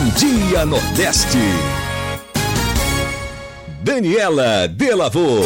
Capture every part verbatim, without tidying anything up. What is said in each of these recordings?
Dia Nordeste. Daniela Delavô.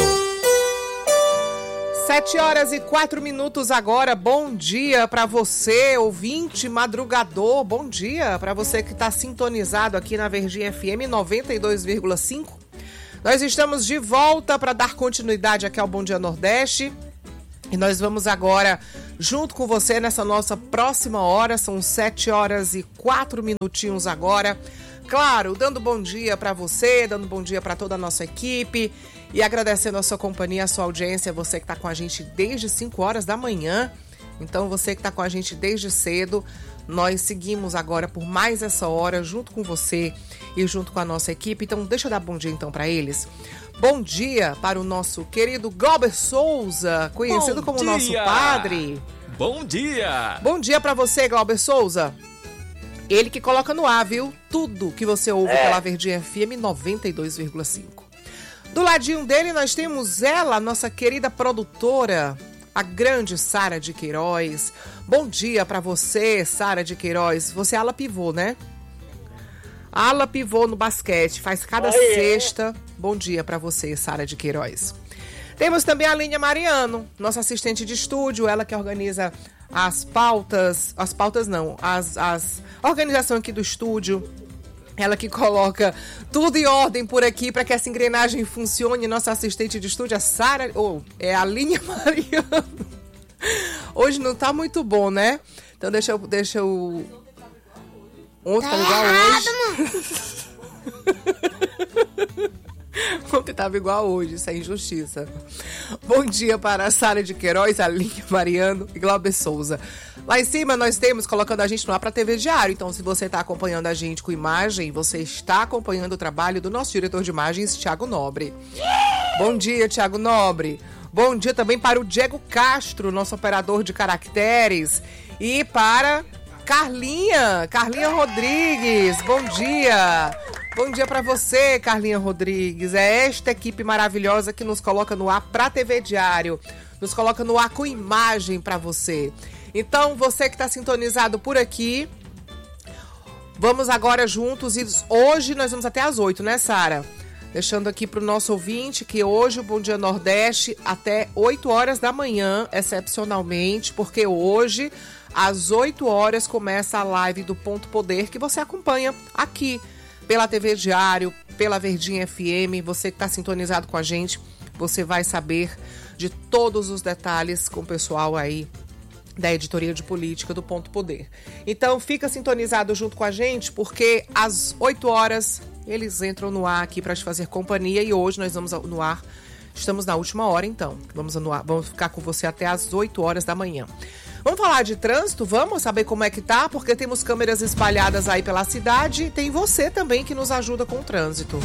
Sete horas e quatro minutos agora. Bom dia para você, ouvinte madrugador. Bom dia para você que está sintonizado aqui na Verdinha F M noventa e dois vírgula cinco. Nós estamos de volta para dar continuidade aqui ao Bom Dia Nordeste. E nós vamos agora junto com você nessa nossa próxima hora. São sete horas e quatro minutinhos agora. Claro, dando bom dia para você, dando bom dia para toda a nossa equipe e agradecendo a sua companhia, a sua audiência, você que está com a gente desde cinco horas da manhã. Então, você que está com a gente desde cedo, nós seguimos agora por mais essa hora junto com você e junto com a nossa equipe. Então, deixa eu dar bom dia então para eles. Bom dia para o nosso querido Glauber Souza, conhecido bom como dia. Nosso padre. Bom dia! Bom dia para você, Glauber Souza. Ele que coloca no ar, viu? Tudo que você ouve é. pela Verdinha F M noventa e dois vírgula cinco. Do ladinho dele nós temos ela, nossa querida produtora, a grande Sara de Queiroz. Bom dia para você, Sara de Queiroz. Você é ala pivô, né? Ala pivô no basquete, faz cada Oi, sexta. É. Bom dia para você, Sara de Queiroz. Temos também a Aline Mariano, nossa assistente de estúdio, ela que organiza as pautas, as pautas não, as, as a organização aqui do estúdio. Ela que coloca tudo em ordem por aqui para que essa engrenagem funcione. Nossa assistente de estúdio, a Sara, ou oh, é a Aline Mariano. Hoje não tá muito bom, né? Então deixa eu, deixa eu... Ontem tá igual hoje. Ontem tava igual hoje, isso é injustiça. Bom dia para a Sara de Queiroz, a Aline Mariano e Glauber Souza. Lá em cima nós temos, colocando a gente no ar para T V Diário. Então, se você está acompanhando a gente com imagem, você está acompanhando o trabalho do nosso diretor de imagens, Thiago Nobre. Bom dia, Thiago Nobre. Bom dia também para o Diego Castro, nosso operador de caracteres. E para Carlinha, Carlinha Rodrigues. Bom dia. Bom dia para você, Carlinha Rodrigues. É esta equipe maravilhosa que nos coloca no ar para T V Diário. Nos coloca no ar com imagem para você. Então, você que está sintonizado por aqui, vamos agora juntos. E hoje nós vamos até às oito, né, Sara? Deixando aqui para o nosso ouvinte que hoje o Bom Dia Nordeste até oito horas da manhã, excepcionalmente, porque hoje, às oito horas, começa a live do Ponto Poder, que você acompanha aqui pela T V Diário, pela Verdinha F M. Você que está sintonizado com a gente, você vai saber de todos os detalhes com o pessoal aí da editoria de política do Ponto Poder. Então fica sintonizado junto com a gente, porque às oito horas eles entram no ar aqui para te fazer companhia e hoje nós vamos no ar, estamos na última hora então, vamos, no ar, vamos ficar com você até às oito horas da manhã. Vamos falar de trânsito? Vamos saber como é que tá? Porque temos câmeras espalhadas aí pela cidade e tem você também que nos ajuda com o trânsito.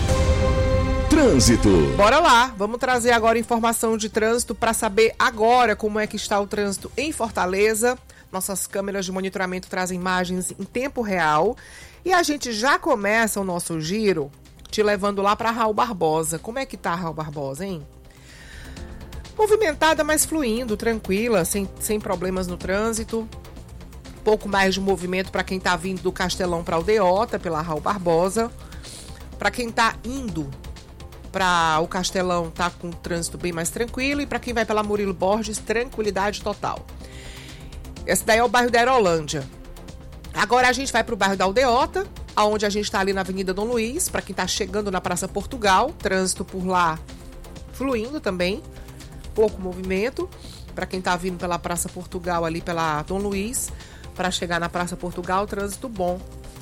Trânsito. Bora lá, vamos trazer agora informação de trânsito para saber agora como é que está o trânsito em Fortaleza. Nossas câmeras de monitoramento trazem imagens em tempo real e a gente já começa o nosso giro te levando lá para Raul Barbosa. Como é que tá Raul Barbosa, hein? Movimentada, mas fluindo, tranquila, sem, sem problemas no trânsito. Pouco mais de movimento para quem tá vindo do Castelão para Aldeota, pela Raul Barbosa. Para quem tá indo para o Castelão, tá com o trânsito bem mais tranquilo. E para quem vai pela Murilo Borges, tranquilidade total. Esse daí é o bairro da Aerolândia. Agora a gente vai para o bairro da Aldeota, onde a gente está ali na Avenida Dom Luiz. Para quem tá chegando na Praça Portugal, trânsito por lá fluindo também. Pouco movimento. Para quem tá vindo pela Praça Portugal, ali pela Dom Luiz, para chegar na Praça Portugal, trânsito bom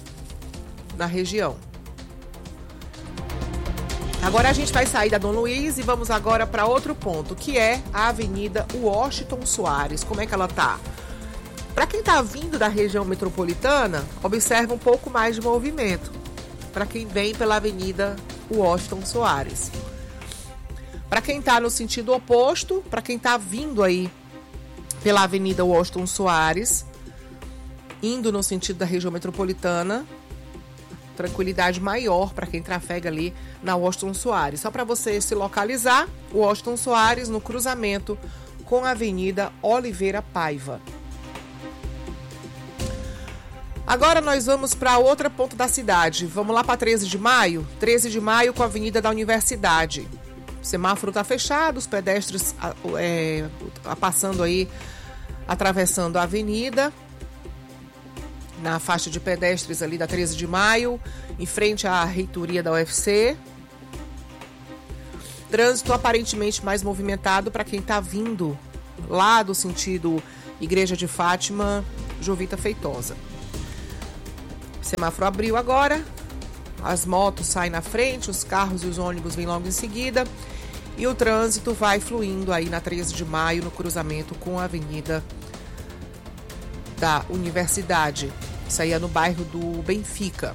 na região. Agora a gente vai sair da Dom Luiz e vamos agora para outro ponto, que é a Avenida Washington Soares. Como é que ela tá? Para quem tá vindo da região metropolitana, observa um pouco mais de movimento. Para quem vem pela Avenida Washington Soares. Para quem está no sentido oposto, para quem está vindo aí pela Avenida Washington Soares, indo no sentido da região metropolitana, tranquilidade maior para quem trafega ali na Washington Soares. Só para você se localizar, Washington Soares no cruzamento com a Avenida Oliveira Paiva. Agora nós vamos para outra ponta da cidade. Vamos lá para treze de maio. treze de maio com a Avenida da Universidade. O semáforo está fechado, os pedestres é, passando aí, atravessando a avenida, na faixa de pedestres ali da treze de maio, em frente à reitoria da U F C. Trânsito aparentemente mais movimentado para quem está vindo lá do sentido Igreja de Fátima, Jovita Feitosa. O semáforo abriu agora, as motos saem na frente, os carros e os ônibus vêm logo em seguida e o trânsito vai fluindo aí na treze de maio no cruzamento com a Avenida da Universidade. Isso aí é no bairro do Benfica.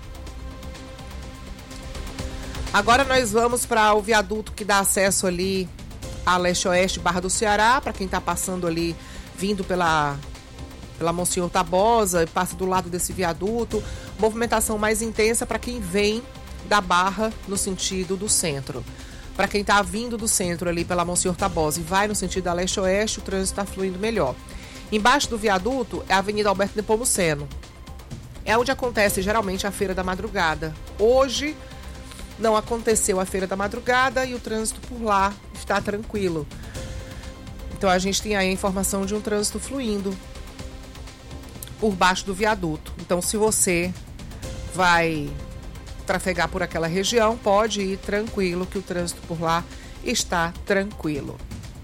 Agora nós vamos para o viaduto que dá acesso ali a leste-oeste, Barra do Ceará, para quem está passando ali, vindo pela, pela Monsenhor Tabosa e passa do lado desse viaduto. Movimentação mais intensa para quem vem da Barra no sentido do centro. Para quem está vindo do centro ali pela Monsenhor Tabosa e vai no sentido da leste-oeste, o trânsito está fluindo melhor. Embaixo do viaduto é a Avenida Alberto Nepomuceno. É onde acontece geralmente a Feira da Madrugada. Hoje não aconteceu a Feira da Madrugada e o trânsito por lá está tranquilo. Então a gente tem aí a informação de um trânsito fluindo por baixo do viaduto. Então se você vai trafegar por aquela região, pode ir tranquilo que o trânsito por lá está tranquilo.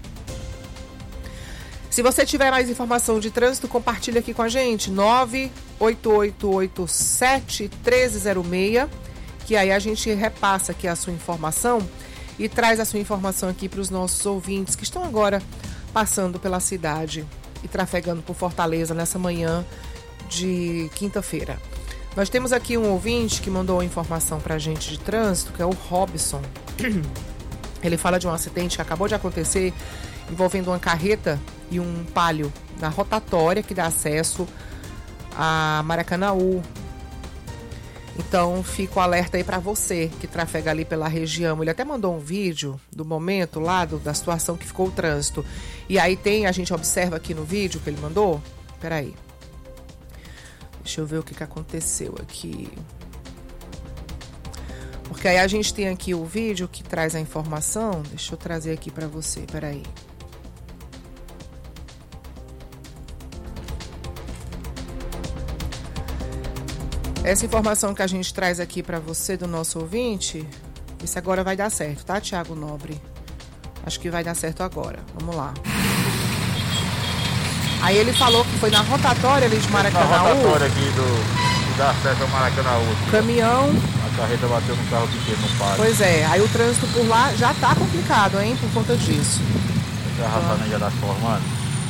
Se você tiver mais informação de trânsito, compartilha aqui com a gente, nove oito oito oito sete um três zero seis, que aí a gente repassa aqui a sua informação e traz a sua informação aqui para os nossos ouvintes que estão agora passando pela cidade e trafegando por Fortaleza nessa manhã de quinta-feira. Nós temos aqui um ouvinte que mandou uma informação para a gente de trânsito, que é o Robson. Ele fala de um acidente que acabou de acontecer envolvendo uma carreta e um palio na rotatória que dá acesso a Maracanaú. Então, fica o alerta aí para você que trafega ali pela região. Ele até mandou um vídeo do momento lá, do, da situação que ficou o trânsito. E aí tem, a gente observa aqui no vídeo que ele mandou. Peraí. Deixa eu ver o que, que aconteceu aqui. Porque aí a gente tem aqui o vídeo que traz a informação. Deixa eu trazer aqui para você, peraí. Essa informação que a gente traz aqui para você do nosso ouvinte, isso agora vai dar certo, tá, Thiago Nobre? Acho que vai dar certo agora. Vamos lá. Aí ele falou que foi na rotatória ali de Maracanaú. Na rotatória aqui do, que dá acesso ao Maracanaú. Caminhão. A carreta bateu no carro pequeno, no palio. Pois é, aí o trânsito por lá já tá complicado, hein, por conta disso. A garrafa já tá se formando.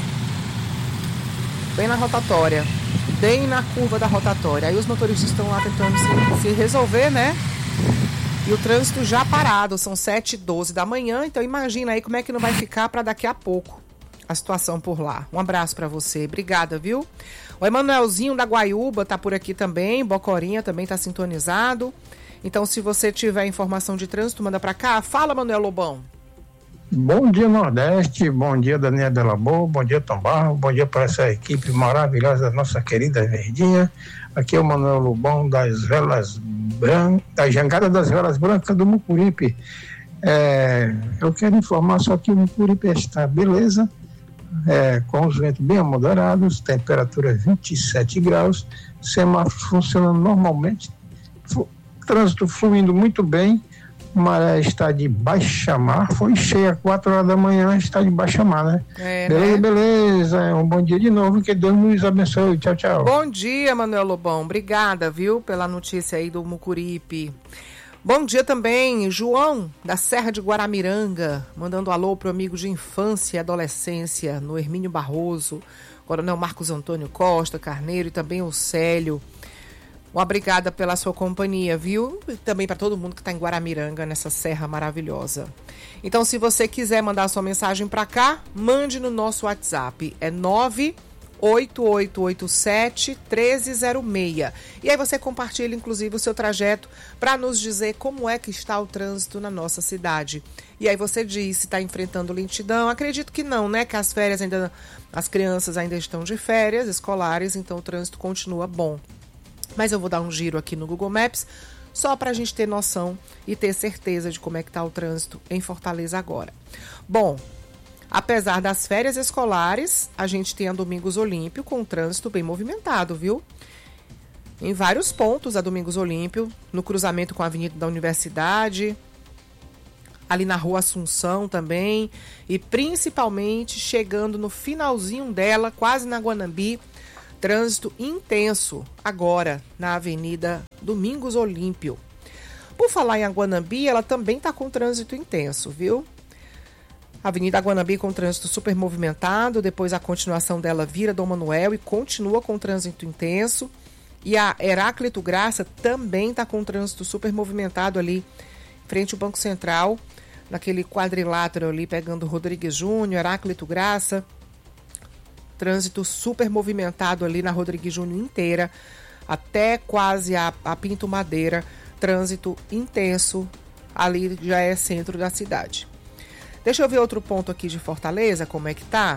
Bem na rotatória. Bem na curva da rotatória. Aí os motoristas estão lá tentando se, se resolver, né? E o trânsito já parado. São sete e doze da manhã. Então imagina aí como é que não vai ficar para daqui a pouco a situação por lá. Um abraço para você. Obrigada, viu? O Emanuelzinho da Guaiúba tá por aqui também. Bocorinha também tá sintonizado. Então se você tiver informação de trânsito, manda para cá. Fala, Manuel Lobão. Bom dia, Nordeste, bom dia, Daniel Delabor, bom dia, Tom Barro, bom dia para essa equipe maravilhosa da nossa querida Verdinha. Aqui é o Manuel Lobão das Velas Brancas, da Jangada das Velas Brancas do Mucuripe. É, eu quero informar só que o Mucuripe está beleza, é, com os ventos bem moderados, temperatura vinte e sete graus, semáforo funcionando normalmente, fu- trânsito fluindo muito bem. Maré está de baixa mar, foi cheia, quatro horas da manhã, está de baixa mar, né? É, beleza, né? beleza, um bom dia de novo, que Deus nos abençoe, tchau, tchau. Bom dia, Manuel Lobão, obrigada, viu, pela notícia aí do Mucuripe. Bom dia também, João, da Serra de Guaramiranga, mandando alô pro amigo de infância e adolescência, no Hermínio Barroso, Coronel Marcos Antônio Costa, Carneiro e também o Célio. Obrigada pela sua companhia, viu? E também para todo mundo que está em Guaramiranga, nessa serra maravilhosa. Então, se você quiser mandar sua mensagem para cá, mande no nosso WhatsApp. É nove oito oito oito sete um três zero seis. E aí você compartilha, inclusive, o seu trajeto para nos dizer como é que está o trânsito na nossa cidade. E aí você diz se está enfrentando lentidão. Acredito que não, né? Que as férias ainda... As crianças ainda estão de férias escolares, então o trânsito continua bom. Mas eu vou dar um giro aqui no Google Maps, só para a gente ter noção e ter certeza de como é que está o trânsito em Fortaleza agora. Bom, apesar das férias escolares, a gente tem a Domingos Olímpio com o trânsito bem movimentado, viu? Em vários pontos a Domingos Olímpio, no cruzamento com a Avenida da Universidade, ali na Rua Assunção também, e principalmente chegando no finalzinho dela, quase na Guanambi, trânsito intenso agora na Avenida Domingos Olímpio. Por falar em Guanambi, ela também está com trânsito intenso, viu? Avenida Guanambi com trânsito super movimentado, depois a continuação dela vira Dom Manuel e continua com trânsito intenso. E a Heráclito Graça também está com trânsito super movimentado ali, frente ao Banco Central, naquele quadrilátero ali, pegando Rodrigues Júnior, Heráclito Graça. Trânsito super movimentado ali na Rodrigues Júnior inteira, até quase a, a Pinto Madeira. Trânsito intenso, ali já é centro da cidade. Deixa eu ver outro ponto aqui de Fortaleza, como é que tá?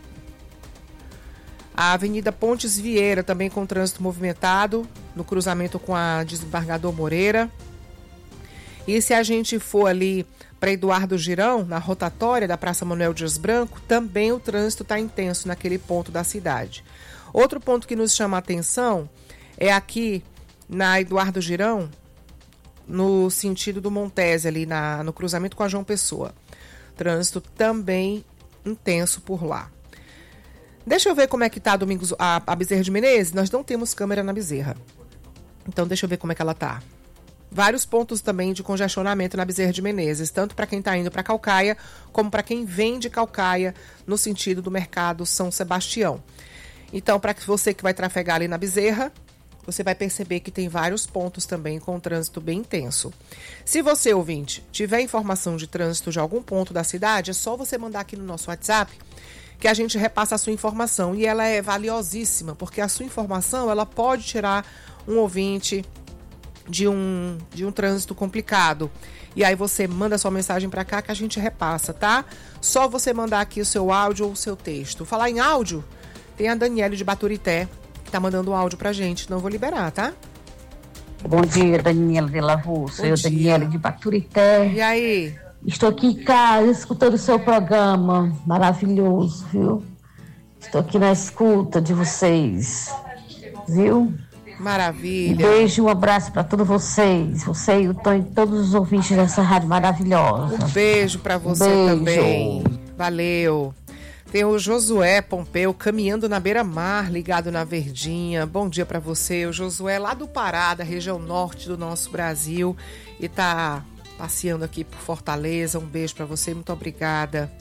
A Avenida Pontes Vieira também com trânsito movimentado, no cruzamento com a Desembargador Moreira. E se a gente for ali para Eduardo Girão, na rotatória da Praça Manuel Dias Branco, também o trânsito está intenso naquele ponto da cidade. Outro ponto que nos chama a atenção é aqui na Eduardo Girão, no sentido do Montese, ali na, no cruzamento com a João Pessoa. Trânsito também intenso por lá. Deixa eu ver como é que tá Domingos, a, a Bezerra de Menezes. Nós não temos câmera na Bezerra. Então deixa eu ver como é que ela tá. Vários pontos também de congestionamento na Bezerra de Menezes, tanto para quem está indo para Caucaia, como para quem vem de Caucaia no sentido do mercado São Sebastião. Então, para você que vai trafegar ali na Bezerra, você vai perceber que tem vários pontos também com trânsito bem intenso. Se você, ouvinte, tiver informação de trânsito de algum ponto da cidade, é só você mandar aqui no nosso WhatsApp, que a gente repassa a sua informação. E ela é valiosíssima, porque a sua informação ela pode tirar um ouvinte de um, de um trânsito complicado. E aí você manda sua mensagem para cá que a gente repassa, tá? Só você mandar aqui o seu áudio ou o seu texto. Falar em áudio, tem a Daniele de Baturité, que tá mandando um áudio pra gente. Não vou liberar, tá? Bom dia, Daniela de Lavô. Sou eu, Daniela de Baturité. E aí? Estou aqui em casa escutando o seu programa maravilhoso, viu? Estou aqui na escuta de vocês, viu? Maravilha. Um beijo, um abraço para todos vocês. Você e o Tonho, todos os ouvintes dessa rádio maravilhosa. Um beijo para você beijo. também. Valeu. Tem o Josué Pompeu caminhando na beira-mar, ligado na Verdinha. Bom dia para você. O Josué lá do Pará, da região norte do nosso Brasil, e tá passeando aqui por Fortaleza. Um beijo para você, muito obrigada.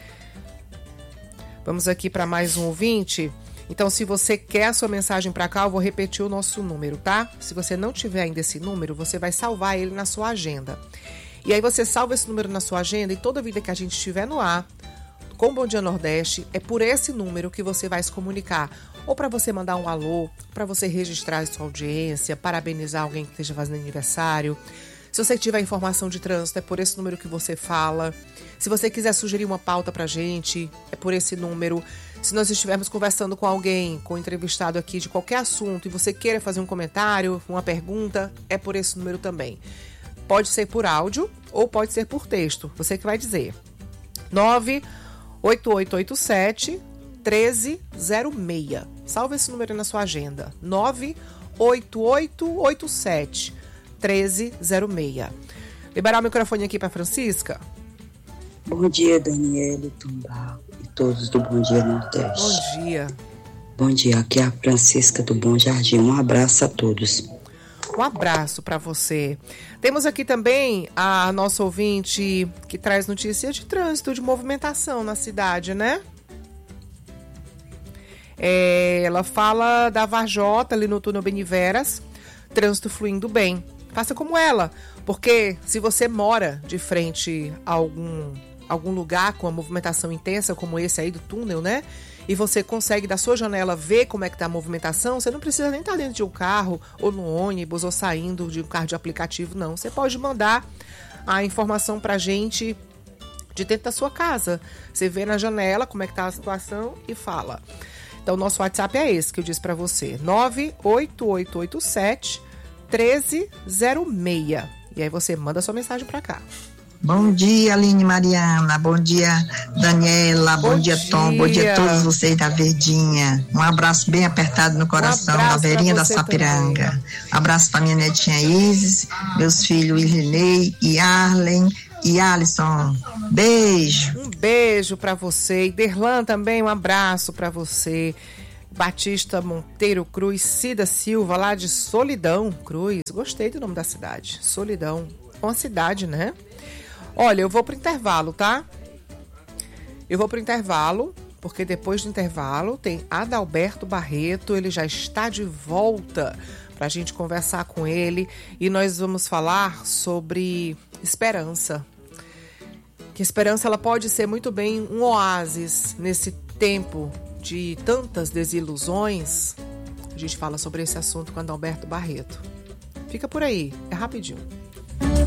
Vamos aqui para mais um ouvinte. Então, se você quer a sua mensagem para cá, eu vou repetir o nosso número, tá? Se você não tiver ainda esse número, você vai salvar ele na sua agenda. E aí você salva esse número na sua agenda e toda vida que a gente estiver no ar, com o Bom Dia Nordeste, é por esse número que você vai se comunicar. Ou para você mandar um alô, para você registrar a sua audiência, parabenizar alguém que esteja fazendo aniversário. Se você tiver informação de trânsito, é por esse número que você fala. Se você quiser sugerir uma pauta pra gente, é por esse número. Se nós estivermos conversando com alguém, com um entrevistado aqui de qualquer assunto, e você queira fazer um comentário, uma pergunta, é por esse número também. Pode ser por áudio ou pode ser por texto. Você que vai dizer. nove oito oito oito sete, um três zero seis. Salve esse número na sua agenda. nove oito oito oito sete, um três zero seis. Liberar o microfone aqui para Francisca. Bom dia, Daniele, Tumbal e todos do Bom Dia Nordeste. Bom dia. Bom dia, aqui é a Francisca do Bom Jardim. Um abraço a todos. Um abraço para você. Temos aqui também a nossa ouvinte que traz notícias de trânsito, de movimentação na cidade, né? É, ela fala da Varjota, ali no túnel Beniveras, trânsito fluindo bem. Faça como ela, porque se você mora de frente a algum, algum lugar com a movimentação intensa, como esse aí do túnel, né? E você consegue da sua janela ver como é que tá a movimentação, você não precisa nem estar dentro de um carro, ou no ônibus, ou saindo de um carro de aplicativo, não. Você pode mandar a informação pra gente de dentro da sua casa. Você vê na janela como é que tá a situação e fala. Então, o nosso WhatsApp é esse que eu disse para você, nove oito oito oito sete, um três zero seis. E aí você manda sua mensagem para cá. Bom dia, Aline Mariana. Bom dia, Daniela. Bom, Bom dia, dia, Tom. Bom dia a todos vocês da Verdinha. Um abraço bem apertado no coração um da Verinha da Sapiranga. Também. Abraço para minha netinha Isis, meus filhos Irinei e Arlen e Alisson. Beijo. Um beijo para você. E Derlan também, um abraço para você. Batista Monteiro Cruz, Cida Silva, lá de Solidão Cruz. Gostei do nome da cidade. Solidão. Uma cidade, né? Olha, eu vou pro intervalo, tá? Eu vou pro intervalo, porque depois do intervalo tem Adalberto Barreto, ele já está de volta pra gente conversar com ele e nós vamos falar sobre esperança. Que esperança ela pode ser muito bem um oásis nesse tempo de tantas desilusões. A gente fala sobre esse assunto com Adalberto Barreto. Fica por aí, é rapidinho.